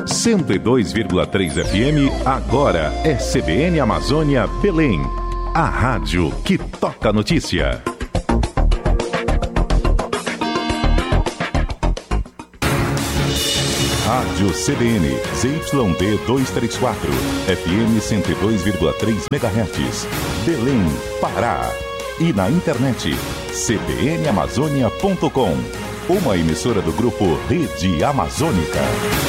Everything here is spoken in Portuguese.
102,3 FM, agora é CBN Amazônia Belém. A rádio que toca a notícia. Rádio CBN, ZYD 234, FM 102,3 MHz, Belém, Pará. E na internet, cbnamazônia.com, uma emissora do grupo Rede Amazônica.